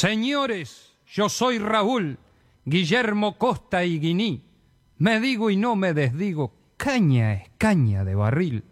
Señores, yo soy Raúl, Guillermo Costa y Guiní. Me digo y no me desdigo, caña es caña de barril.